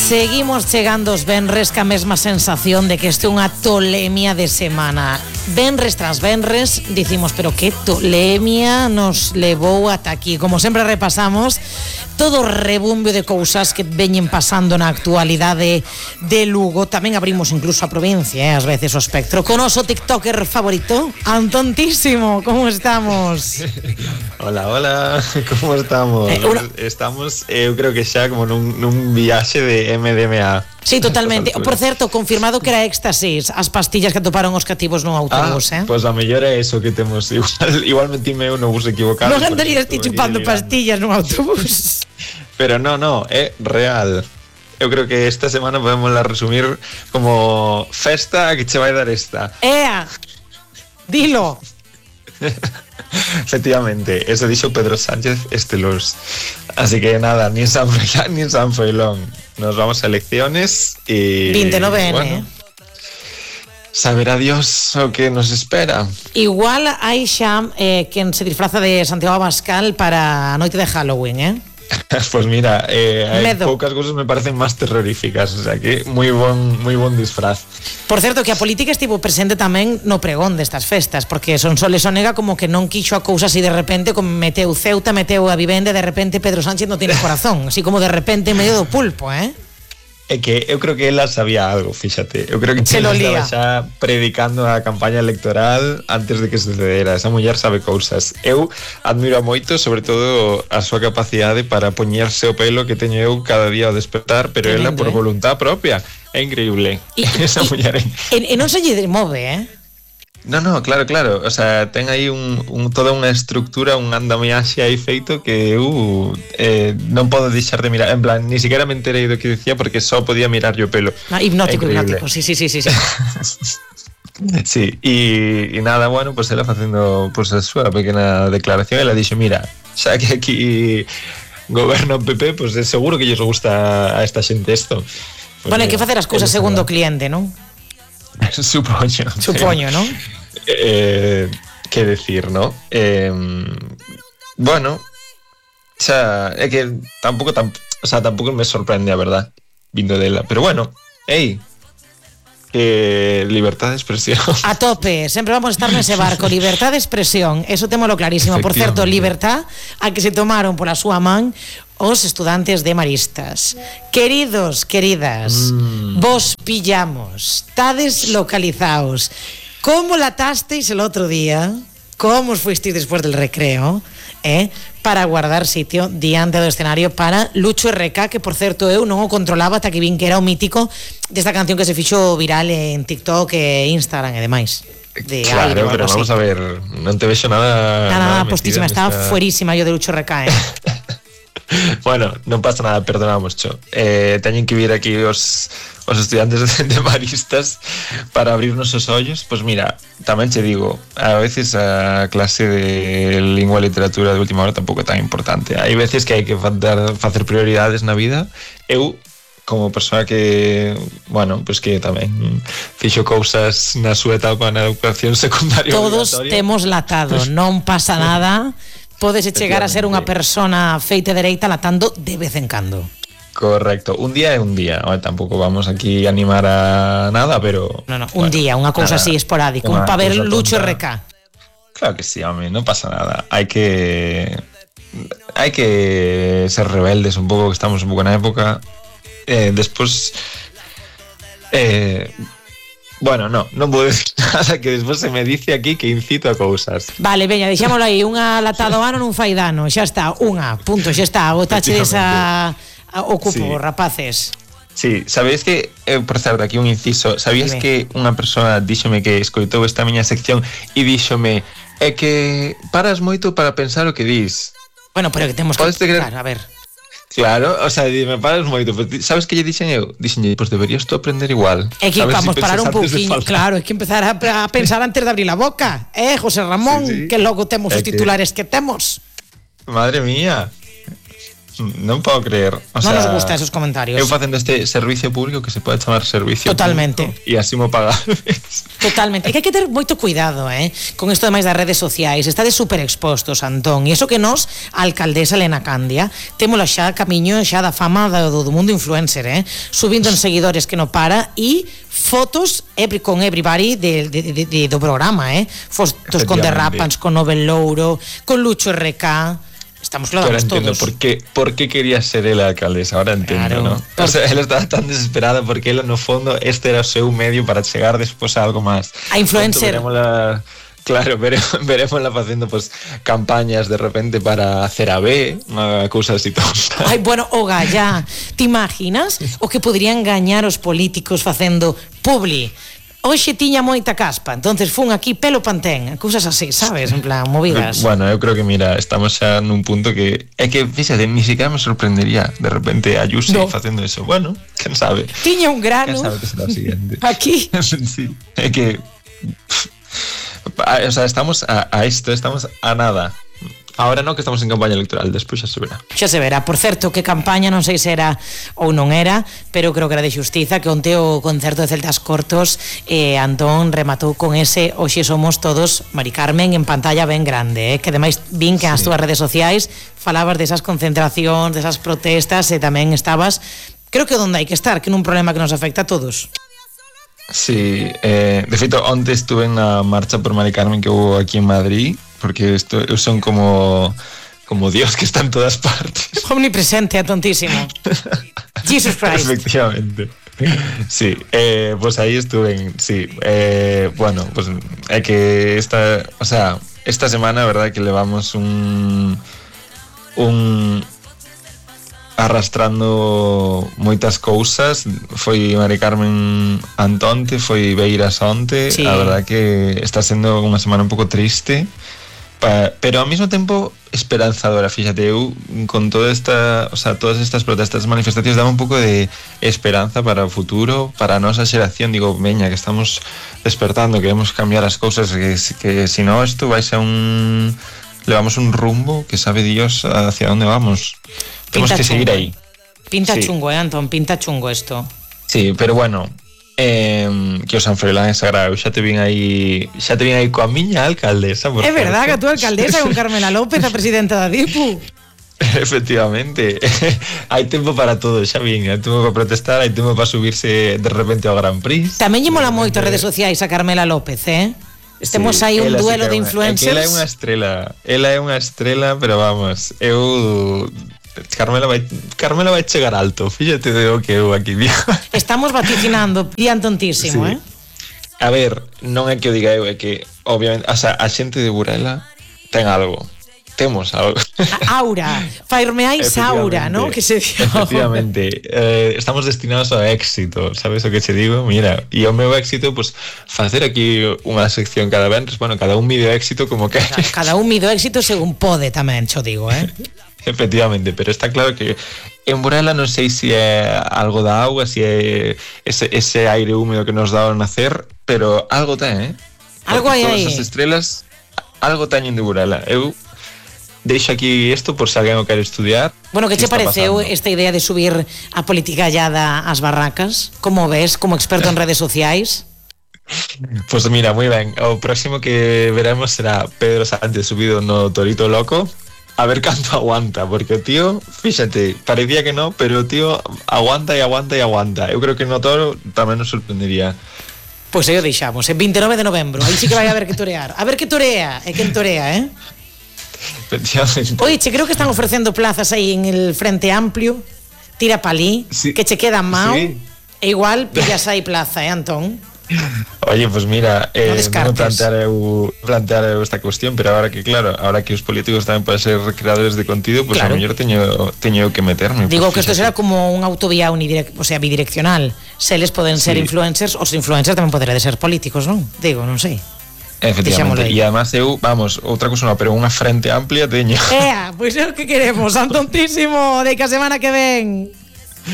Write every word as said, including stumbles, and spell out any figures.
Seguimos chegando os venres ca mesma sensación de que este é unha tolemia de semana. Venres tras venres dicimos, pero que tolemia nos levou ata aquí. Como sempre repasamos todo o rebumbio de cousas que veñen pasando na actualidade de Lugo. Tamén abrimos incluso a provincia, eh, ás veces o espectro. Con oso tiktoker favorito, Antontísimo, como estamos? Hola, hola, como estamos? Eh, una... Estamos, eu creo que xa como nun, nun viaxe de M D M A. Sí, totalmente. Por certo, confirmado que era éxtasis as pastillas que atoparon os cativos no autobús, ah, eh? Pois pues a mellor é eso que temos. Igual, igual metime eu no bus equivocado. Non andarías ti chupando pastillas no autobús. Pero no, no, é real. Eu creo que esta semana podemos la resumir como festa que che vai dar esta. Ea, dilo. Efectivamente, eso dixo Pedro Sánchez Estelos. Así que nada, ni en San Froilán ni en San Froilón. Nos vamos a elecciones y... veintinueve ene, bueno, saberá Dios o que nos espera. Igual hai xa eh, quen se disfraza de Santiago Abascal para a noite de Halloween, eh? Pues mira, eh, hay pocas cosas me parecen más terroríficas, o sea que muy bon, muy bon disfraz. Por certo, que a política estivo presente tamén no pregón destas festas, porque Son Soles Onega como que non quixo a cousa así de repente, como meteu Ceuta, meteu a Vivenda, de repente Pedro Sánchez non tiene corazón, así como de repente en medio do pulpo, eh? É que eu creo que ela sabía algo, fíxate. Eu creo que se lo estaba xa predicando a campaña electoral antes de que sucedera. Esa muller sabe cousas. Eu admiro moito, sobre todo, a súa capacidade para poñerse o pelo que teño eu cada día ao despertar, pero tremendo, ela por eh? voluntad propia. É increíble. E, esa e, muller. E, e non se lle move, eh? No, no, claro, claro. O sea, ten aí un, un, toda unha estructura, un andamiaxe aí feito que eu eh, non podo deixar de mirar. En plan, ni siquiera me enterei do que decía porque só podía mirar yo pelo. Ah, hipnótico, hipnótico, sí, sí, sí, sí, sí. Sí, y, y nada, bueno, pues ela facendo pues, a súa pequena declaración, ela dixo, mira, xa que aquí goberno P P, pues seguro que lles gusta a esta xente esto. Pues bueno, hai que facer as cousas segundo o cliente, non? Supoño. Supoño, ¿no? Eh, ¿Qué decir, no? Eh, bueno, o sea, es que tampoco, tam, o sea, tampoco me sorprende, a verdad, vindo dela. Pero bueno, hey, eh, libertad de expresión. A tope, sempre vamos a estar nese barco. Libertad de expresión, eso témolo clarísimo. Por certo, libertad a que se tomaron pola súa man os estudantes de Maristas. Queridos, queridas, mm. vos pillamos, tades localizaos. ¿Cómo latasteis el otro día? ¿Cómo os fuisteis después del recreo? Eh? Para guardar sitio diante do escenario para Lucho R K, que por certo eu non o controlaba ata que vin que era o mítico desta canción que se fixo viral en TikTok e Instagram e demais. De claro, aire, pero vamos así. A ver, non te vexo nada. Nada, nada, nada postísima, estaba esa... fuerísima yo de Lucho R K, eh. Bueno, non pasa nada, perdonamos, cho. Eh, teñen que vir aquí os, os estudiantes de Maristas para abrirnos os ollos. Pois pues mira, tamén che digo, a veces a clase de lingua e literatura de última hora tampouco é tan importante. Hai veces que hai que facer, facer prioridades na vida. Eu, como persoa que, bueno, pois pues que tamén fixo cousas na súa etapa na educación secundaria. Todos temos latado, non pasa nada. Podes chegar a ser unha persona feita dereita latando de vez en cando. Correcto, un día é un día. Bueno, tampouco vamos aquí a animar a nada, pero... No, no, un bueno, día, unha cousa así esporádica, un pa ver Lucho R K. Claro que sí, home, non pasa nada. Hai que... Hai que ser rebeldes un pouco, que estamos un pouco na época. Eh, despois... Eh... Bueno, no, non vou decir nada que despois se me dice aquí que incito a cousas. Vale, veña, deixámoslo aí, unha latado ano non fai dano, xa está, unha, punto, xa está, botache esa o cupo, sí. Rapaces. Sí, sabéis que, eh, por certo, aquí un inciso, sabías Dime. Que unha persona díxome que escoitou esta miña sección e díxome, é que paras moito para pensar o que dis. Bueno, pero que temos que... Claro, a ver... Claro, o sea, me paras moito, pero sabes que lle dixen eu? Dixen, pues deberías tú aprender igual. É que vamos si parar un pouquiño, claro, é que empezar a, a pensar antes de abrir a boca. Eh, José Ramón, sí, sí. Que logo temos é os titulares que... que temos. Madre mía. non podo creer. O non sea, nos gusta esos comentarios. Eu facendo este servicio público que se pode chamar servicio Totalmente. público e así mo pagades. Totalmente. É que hai que ter moito cuidado, eh, con isto demais das redes sociais. Estades super expostos, Antón. E iso que nos, a alcaldesa Elena Candia, témola xa camiño xa da fama do, do mundo influencer, eh, subindo en seguidores que non para e fotos every, con everybody de, de, de, de, do programa, eh. Fotos con Derrapans, con Nobel Louro, con Lucho R K. Estamos claros ahora entiendo todos. por qué, por qué quería ser él alcaldesa, ahora entiendo, Claro. ¿no? O sea, él estaba tan desesperado porque él, no fondo, este era o seu medio para chegar despois a algo máis. A influencer. La, claro, veremos, veremos la facendo pues, campañas de repente para hacer a B, unha cousa así tonta. Ai, bueno, o gallá, te imaginas o que poderían gañar os políticos facendo publi? Hoxe tiña moita caspa, entonces fun aquí pelo pantén, cousas así, sabes, en plan, movidas. Bueno, eu creo que, mira, estamos xa nun punto que é que, fíxate, ni siquiera me sorprendería de repente a Ayuso no. facendo eso. Bueno, quen sabe. Tiña un grano. Quen sabe que será o siguiente. Aquí. Sí, é que o sea, estamos a, a esto, estamos a nada. Ahora no, que estamos en campaña electoral, despois xa se verá. Xa se verá. Por certo, que campaña non sei se era ou non era, pero creo que era de xustiza, que onte o concerto de Celtas Cortos eh, Antón rematou con ese Hoxe somos todos Mari Carmen en pantalla ben grande, eh, que ademais vin que as sí. túas redes sociais falabas desas concentracións, desas protestas e tamén estabas, creo que onde hai que estar, que nun problema que nos afecta a todos. Sí, eh, de feito, onte estuve en a marcha por Mari Carmen que hubo aquí en Madrid, porque esto, son como como Dios que está en todas partes. Omnipresente, tontísimo. Jesus Christ. Efectivamente. Sí, eh, pues ahí estuve en, sí, eh, bueno, pues es que esta, o sea, esta semana, verdad, que levamos un un arrastrando moitas cousas. Foi Mari Carmen antonte, foi Beiras onte, sí. A verdad que está sendo unha semana un pouco triste, pa, pero ao mesmo tempo esperanzadora. Fíjate, eu con toda esta, o sea, todas estas protestas, manifestacións, dame un pouco de esperanza para o futuro, para a nosa xeración. Digo, veña, que estamos despertando, queremos cambiar as cousas, que, que si no, isto vai ser un... levamos un rumbo que sabe Dios hacia dónde vamos. Tenemos pinta que chungo. seguir ahí. Pinta sí. chungo, eh, Antón, pinta chungo esto. Sí, pero bueno, eh, que o San Froilán é sagrado. Xa te vin aí, xa te vin aí coa miña alcaldesa. É verdad que a túa alcaldesa con Carmela López, a presidenta da D I P U. Efectivamente. Hai tempo para todo, xa vin. Hai tempo para protestar, hai tempo para subirse de repente ao Gran Prix. Tamén lle mola moito as redes sociais a Carmela López, eh? Estemos sí, aí un duelo de influencers. Ela é unha estrela, ela é unha estrela, pero vamos, eu Carmela vai Carmela vai chegar alto. Fíjate de o que eu aquí digo. Estamos vaticinando, dían tontísimo, sí. eh? A ver, non é que o diga eu, é que obviamente, o sea, a xente de Burela ten algo. Temos algo. A aura, fairmeais aura, ¿no? Que se dio. Efectivamente, eh, estamos destinados ao éxito, sabes o que che digo? Mira, e o meu éxito, pues, facer aquí unha sección cada venres, bueno, cada un mido éxito como que... Cada, cada un mido éxito según pode tamén, cho digo, eh? Efectivamente, pero está claro que en Burela non sei se é algo da auga, se é ese, ese aire húmedo que nos dá ao nacer, pero algo ten, eh? Algo hai aí. Todas as estrelas, algo teñen de Burela. Eu deixo aquí isto por se alguén o quere estudiar. Bueno, que che pareceu esta idea de subir a politicallada ás barracas? Como ves, como experto en redes sociais? Pues mira, moi ben. O próximo que veremos será Pedro Sánchez subido no Torito Loco. A ver canto aguanta, porque o tío, fíxate, parecía que no, pero o tío aguanta e aguanta e aguanta. Eu creo que no Toro tamén nos sorprendería. Pois aí o deixamos, en veintinueve de novembro. Aí sí que vai a haber que torear. A ver que torea, e quen torea, eh? Oye, che, creo que están ofrecendo plazas aí en el Frente Amplio. Tira palí, sí. Que che queda mao, sí. E igual pillas aí plaza, eh, Antón? Oye, pues mira, eh, no non plantear eu, plantear eu esta cuestión, pero ahora que, claro, ahora que os políticos tamén poden ser creadores de contido, pues claro. A mellor teño, teño que meterme. Digo que isto será como un autovía unidirect, o sea, bidireccional. Se eles poden ser sí. influencers, os influencers tamén poderían ser políticos, non? Digo, non sei. Efectivamente, e además eu, vamos, outra cousa non, pero unha frente amplia teño. Ea, pois é o que queremos, Antontísimo, de que a semana que ven.